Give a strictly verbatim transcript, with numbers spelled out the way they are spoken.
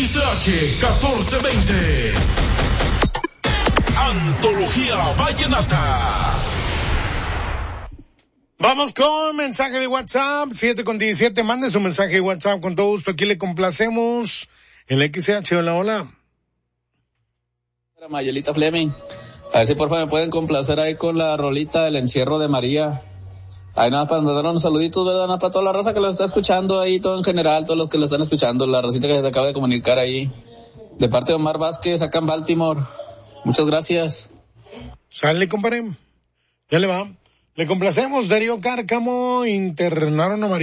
X H catorce veinte. Antología Vallenata. Vamos con mensaje de WhatsApp, siete con diecisiete, mande su mensaje de WhatsApp con todo gusto, aquí le complacemos. El X H, hola, hola. Mayelita Fleming, a ver si por favor me pueden complacer ahí con la rolita del encierro de María. Ahí nada para dar unos saluditos, ¿verdad? Nada para toda la raza que lo está escuchando ahí, todo en general, todos los que lo están escuchando, la racita que se acaba de comunicar ahí, de parte de Omar Vázquez, acá en Baltimore. Muchas gracias. Sale, compadre. Ya le va. Le complacemos, Darío Cárcamo, internaron a María.